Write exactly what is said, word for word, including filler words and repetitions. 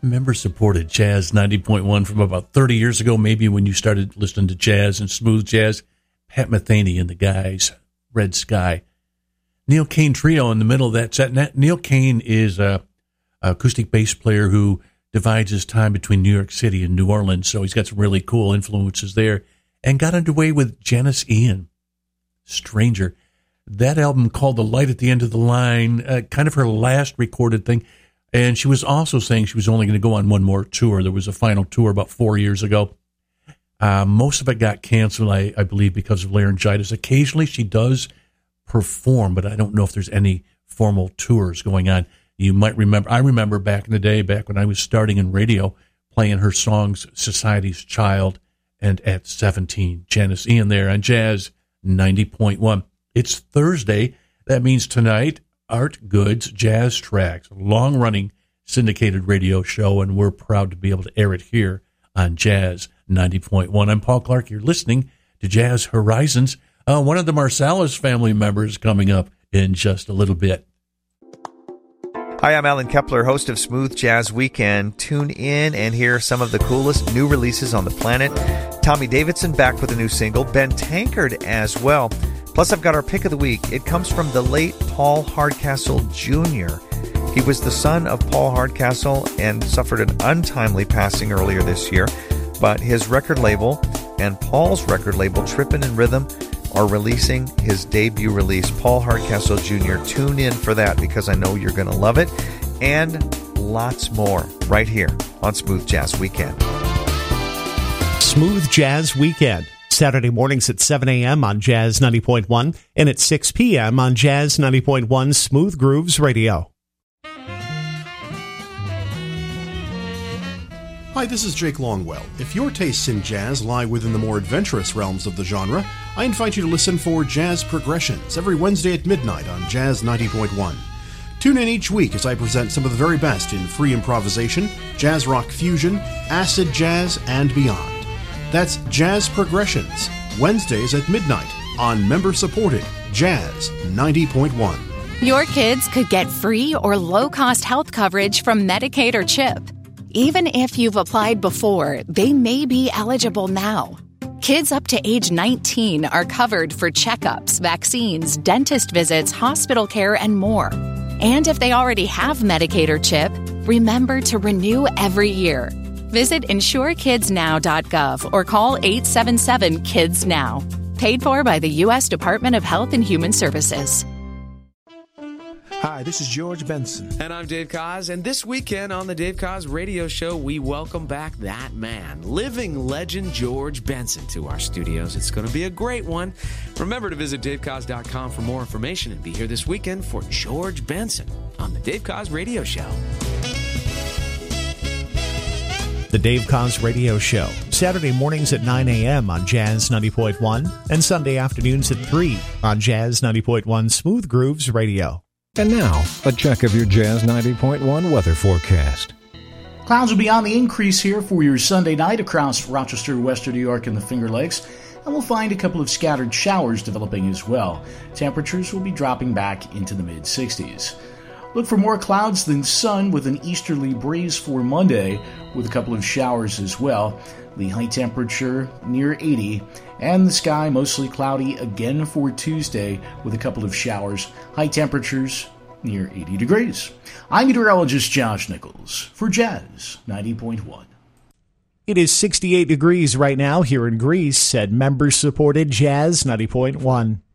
Member-supported Jazz ninety point one from about thirty years ago, maybe when you started listening to jazz and smooth jazz. Pat Metheny and the guys, Red Sky. Neil Kane Trio in the middle of that set. Neil Kane is a, a acoustic bass player who divides his time between New York City and New Orleans, so he's got some really cool influences there. And got underway with Janis Ian, Stranger. That album called The Light at the End of the Line, uh, kind of her last recorded thing. And she was also saying she was only going to go on one more tour. There was a final tour about four years ago. Uh, most of it got canceled, I, I believe, because of laryngitis. Occasionally she does perform, but I don't know if there's any formal tours going on. You might remember, I remember back in the day, back when I was starting in radio, playing her songs, Society's Child and At seventeen. Janis Ian there on Jazz ninety point one. It's Thursday. That means tonight, Art Good's Jazz Tracks, long-running syndicated radio show, and we're proud to be able to air it here on Jazz ninety point one. I'm Paul Clark. You're listening to Jazz Horizons. Uh, one of the Marsalis family members coming up in just a little bit. Hi, I'm Alan Kepler, host of Smooth Jazz Weekend. Tune in and hear some of the coolest new releases on the planet. Tommy Davidson back with a new single, Ben Tankard as well. Plus, I've got our pick of the week. It comes from the late Paul Hardcastle Junior He was the son of Paul Hardcastle and suffered an untimely passing earlier this year. But his record label and Paul's record label, Trippin' in Rhythm, are releasing his debut release, Paul Hardcastle Junior Tune in for that because I know you're going to love it. And lots more right here on Smooth Jazz Weekend. Smooth Jazz Weekend. Saturday mornings at seven a.m. on Jazz ninety point one and at six p.m. on Jazz ninety point one Smooth Grooves Radio. Hi, this is Jake Longwell. If your tastes in jazz lie within the more adventurous realms of the genre, I invite you to listen for Jazz Progressions every Wednesday at midnight on Jazz ninety point one. Tune in each week as I present some of the very best in free improvisation, jazz rock fusion, acid jazz, and beyond. That's Jazz Progressions, Wednesdays at midnight on member-supported Jazz ninety point one. Your kids could get free or low-cost health coverage from Medicaid or CHIP. Even if you've applied before, they may be eligible now. Kids up to age nineteen are covered for checkups, vaccines, dentist visits, hospital care, and more. And if they already have Medicaid or CHIP, remember to renew every year. Visit insure kids now dot gov or call eight seven seven kids now. Paid for by the U S Department of Health and Human Services. Hi, this is George Benson. And I'm Dave Koz. And this weekend on the Dave Koz Radio Show, we welcome back that man, living legend George Benson, to our studios. It's going to be a great one. Remember to visit dave koz dot com for more information and be here this weekend for George Benson on the Dave Koz Radio Show. The Dave Koz Radio Show, Saturday mornings at nine a.m. on Jazz ninety point one and Sunday afternoons at three on Jazz ninety point one Smooth Grooves Radio. And now, a check of your Jazz ninety point one weather forecast. Clouds will be on the increase here for your Sunday night across Rochester, Western New York, and the Finger Lakes, and we'll find a couple of scattered showers developing as well. Temperatures will be dropping back into the mid sixties. Look for more clouds than sun with an easterly breeze for Monday, with a couple of showers as well. The high temperature near eighty, and the sky mostly cloudy again for Tuesday with a couple of showers. High temperatures near eighty degrees. I'm meteorologist Josh Nichols for Jazz ninety point one. It is sixty-eight degrees right now here in Greece at member-supported Jazz ninety point one.